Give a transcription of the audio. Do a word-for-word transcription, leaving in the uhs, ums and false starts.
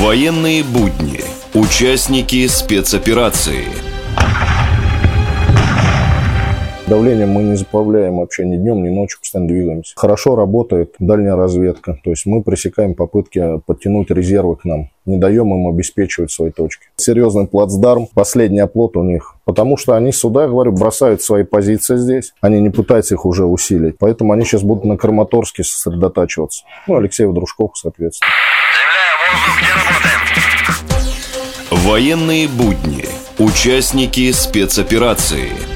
Военные будни. Участники спецоперации. Давление мы не заправляем вообще ни днем, ни ночью, постоянно двигаемся. Хорошо работает дальняя разведка. То есть мы пресекаем попытки подтянуть резервы к нам. Не даем им обеспечивать свои точки. Серьезный плацдарм, последний оплот у них. Потому что они сюда, я говорю, бросают свои позиции здесь. Они не пытаются их уже усилить. Поэтому они сейчас будут на Краматорске сосредотачиваться. Ну, Алексеев, Дружков, соответственно. Земля, воздух, где работаем? Военные будни. Участники спецоперации.